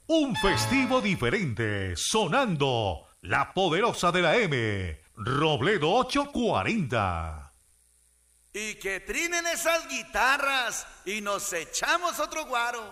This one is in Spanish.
Un festivo diferente, sonando la poderosa de la M, Robledo 840. Y que trinen esas guitarras y nos echamos otro guaro.